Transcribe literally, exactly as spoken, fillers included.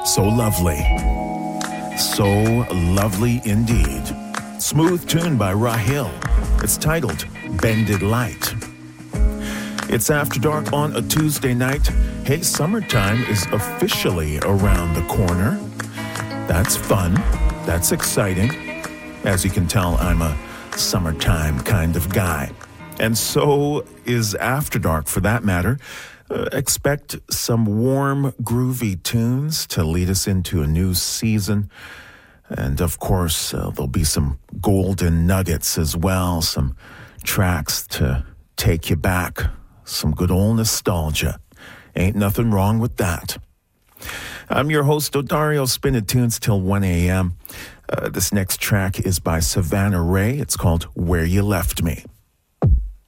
So lovely. So lovely indeed. Smooth tune by Rahil. It's titled Bended Light. It's After Dark on a Tuesday night. Hey, summertime is officially around the corner. That's fun. That's exciting. As you can tell, I'm a summertime kind of guy. And so is After Dark, for that matter. Uh, expect some warm, groovy tunes to lead us into a new season. And of course, uh, there'll be some golden nuggets as well, some tracks to take you back, some good old nostalgia. Ain't nothing wrong with that. I'm your host, Odario, spinning tunes till one a.m. Uh, this next track is by Savannah Ray. It's called Where You Left Me.